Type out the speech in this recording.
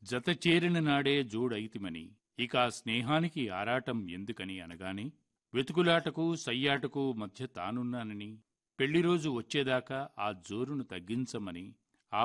జత చేరిన నాడే జోడైతిమని, ఇక ఆ స్నేహానికి ఆరాటం ఎందుకని అనగానే, వెతుకులాటకు సయ్యాటకు మధ్య తానున్నానని, పెళ్లిరోజు వచ్చేదాకా ఆ జోరును తగ్గించమని